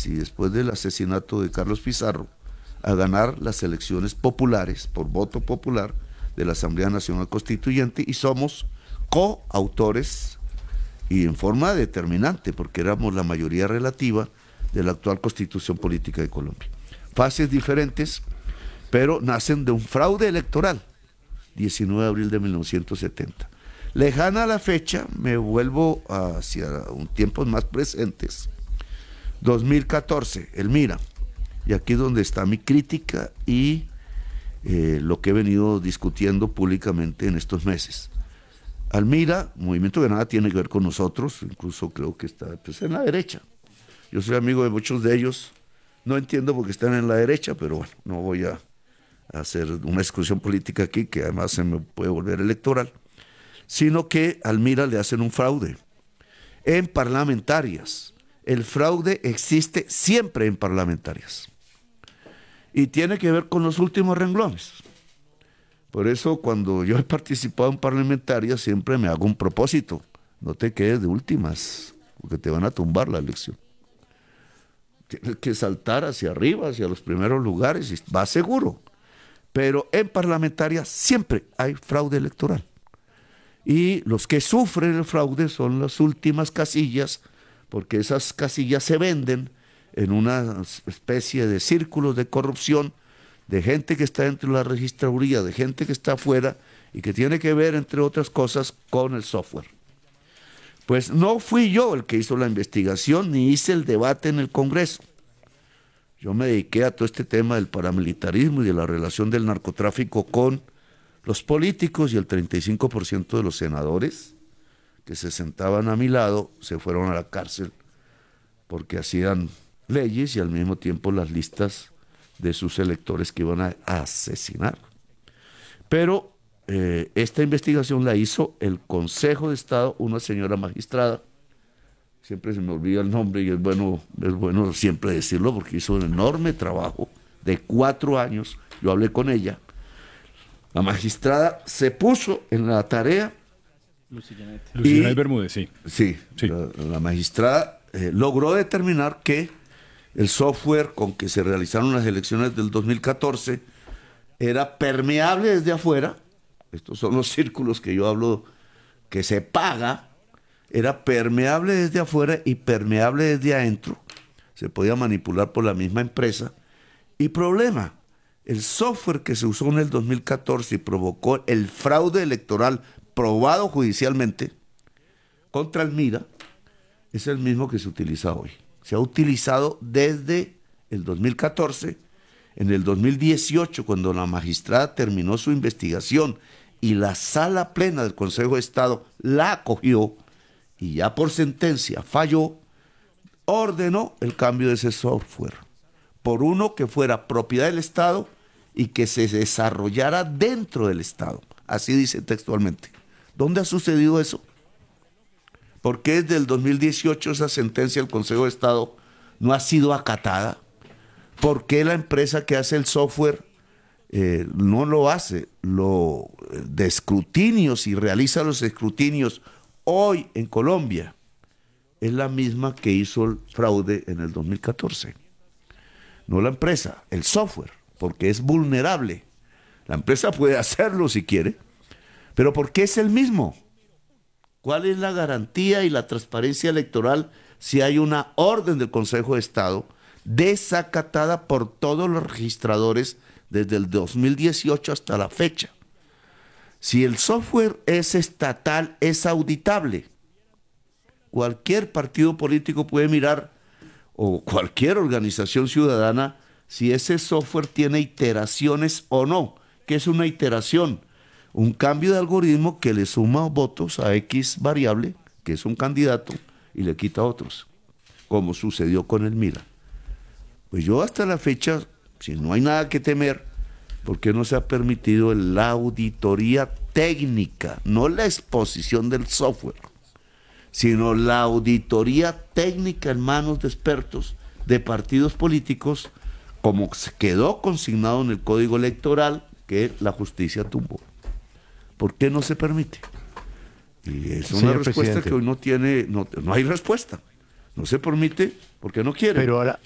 y después del asesinato de Carlos Pizarro, a ganar las elecciones populares, por voto popular, de la Asamblea Nacional Constituyente, y somos coautores y en forma determinante, porque éramos la mayoría relativa de la actual Constitución Política de Colombia. Fases diferentes, pero nacen de un fraude electoral, 19 de abril de 1970. Lejana la fecha, me vuelvo hacia un tiempos más presentes. 2014, el MIRA, y aquí es donde está mi crítica y lo que he venido discutiendo públicamente en estos meses. Almira, movimiento que nada tiene que ver con nosotros, incluso creo que está pues, en la derecha. Yo soy amigo de muchos de ellos, no entiendo por qué están en la derecha, pero bueno, no voy a hacer una exclusión política aquí, que además se me puede volver electoral, sino que a Almira le hacen un fraude en parlamentarias. El fraude existe siempre en parlamentarias y tiene que ver con los últimos renglones. Por eso cuando yo he participado en parlamentarias siempre me hago un propósito: no te quedes de últimas, porque te van a tumbar la elección. Tienes que saltar hacia arriba, hacia los primeros lugares, y vas seguro. Pero en parlamentarias siempre hay fraude electoral. Y los que sufren el fraude son las últimas casillas, porque esas casillas se venden en una especie de círculos de corrupción, de gente que está dentro de la registraduría, de gente que está afuera y que tiene que ver, entre otras cosas, con el software. Pues no fui yo el que hizo la investigación ni hice el debate en el Congreso. Yo me dediqué a todo este tema del paramilitarismo y de la relación del narcotráfico con los políticos, y el 35% de los senadores que se sentaban a mi lado se fueron a la cárcel porque hacían leyes y al mismo tiempo las listas de sus electores que iban a asesinar. Pero esta investigación la hizo el Consejo de Estado, una señora magistrada, siempre se me olvida el nombre y es bueno siempre decirlo porque hizo un enorme trabajo de 4 años, yo hablé con ella. La magistrada se puso en la tarea. Luciana Bermúdez, sí. Sí. La magistrada logró determinar que el software con que se realizaron las elecciones del 2014 era permeable desde afuera. Estos son los círculos que yo hablo, que se paga. Era permeable desde afuera y permeable desde adentro. Se podía manipular por la misma empresa. Y problema, el software que se usó en el 2014 y provocó el fraude electoral probado judicialmente contra el MIRA es el mismo que se utiliza hoy. Se ha utilizado desde el 2014, en el 2018, cuando la magistrada terminó su investigación y la sala plena del Consejo de Estado la acogió y ya por sentencia falló, ordenó el cambio de ese software por uno que fuera propiedad del Estado y que se desarrollara dentro del Estado. Así dice textualmente. ¿Dónde ha sucedido eso? ¿Por qué desde el 2018 esa sentencia del Consejo de Estado no ha sido acatada? ¿Por qué la empresa que hace el software no lo hace? De escrutinios y realiza los escrutinios hoy en Colombia es la misma que hizo el fraude en el 2014. No la empresa, el software, porque es vulnerable. La empresa puede hacerlo si quiere, pero ¿por qué es el mismo? ¿Cuál es la garantía y la transparencia electoral si hay una orden del Consejo de Estado desacatada por todos los registradores desde el 2018 hasta la fecha? Si el software es estatal, es auditable. Cualquier partido político puede mirar, o cualquier organización ciudadana, si ese software tiene iteraciones o no. ¿Qué es una iteración? Un cambio de algoritmo que le suma votos a X variable, que es un candidato, y le quita otros, como sucedió con el MIRA. Pues yo hasta la fecha, si no hay nada que temer, ¿por qué no se ha permitido la auditoría técnica? No la exposición del software, sino la auditoría técnica en manos de expertos de partidos políticos, como quedó consignado en el Código Electoral que la justicia tumbó. ¿Por qué no se permite? Y es una Señor respuesta presidente, que hoy no hay respuesta. No se permite porque no quiere. Pero ahora,